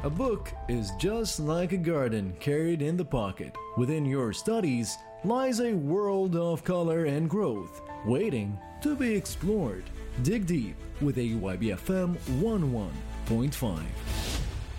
A book is just like a garden carried in the pocket. Within your studies lies a world of color and growth, waiting to be explored. Dig deep with AYBFM 11.5.